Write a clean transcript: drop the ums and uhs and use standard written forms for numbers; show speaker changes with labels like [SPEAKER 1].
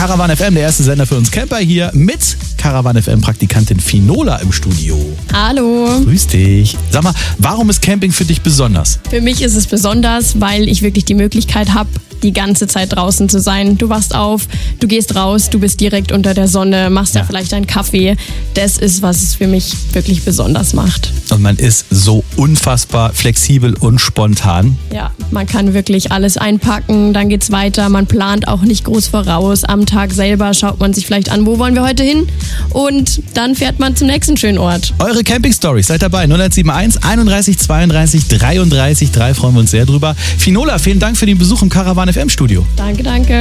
[SPEAKER 1] Caravan FM, der erste Sender für uns Camper, hier mit Caravan FM-Praktikantin Finola im Studio.
[SPEAKER 2] Hallo.
[SPEAKER 1] Grüß dich. Sag mal, warum ist Camping für dich besonders?
[SPEAKER 2] Für mich ist es besonders, weil ich wirklich die Möglichkeit habe, die ganze Zeit draußen zu sein. Du wachst auf, du gehst raus, du bist direkt unter der Sonne, machst da vielleicht einen Kaffee. Das ist, was es für mich wirklich besonders macht.
[SPEAKER 1] Und man ist so unfassbar flexibel und spontan.
[SPEAKER 2] Ja, man kann wirklich alles einpacken, dann geht's weiter. Man plant auch nicht groß voraus. Am Tag selber schaut man sich vielleicht an, wo wollen wir heute hin? Und dann fährt man zum nächsten schönen Ort.
[SPEAKER 1] Eure Camping-Storys, seid dabei. 0171 31 32 33 3, freuen wir uns sehr drüber. Finola, vielen Dank für den Besuch im Caravan FM Studio.
[SPEAKER 2] Danke.